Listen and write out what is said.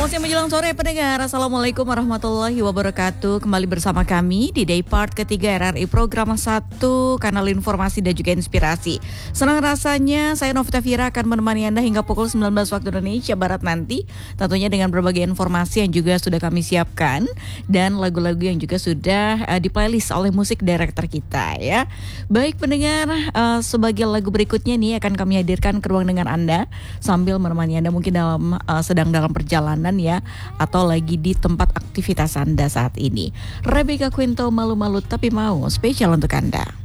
Selamat siang menjelang sore pendengar. Assalamualaikum warahmatullahi wabarakatuh. Kembali bersama kami di Day Part ketiga RRI Program 1 Kanal Informasi dan juga Inspirasi. Senang rasanya saya Novita Fira akan menemani Anda hingga pukul 19 waktu Indonesia Barat nanti. Tentunya dengan berbagai informasi yang juga sudah kami siapkan. Dan lagu-lagu yang juga sudah di playlist oleh musik director kita ya. Baik pendengar, sebagai lagu berikutnya nih akan kami hadirkan ke ruang dengan Anda. Sambil menemani Anda mungkin sedang dalam perjalanan ya, atau lagi di tempat aktivitas Anda saat ini. Rebecca Quinto, Malu-Malu Tapi Mau, spesial untuk Anda.